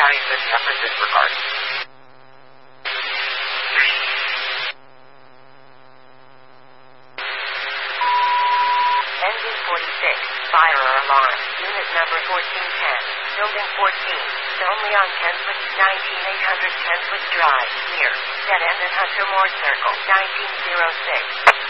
carrying this effort disregard. Engine 46, fire alarm, unit number 1410, building 14, only on Kenswood, 19800 Kenswood Drive, near, dead end at Hunter Moore Circle, 1906.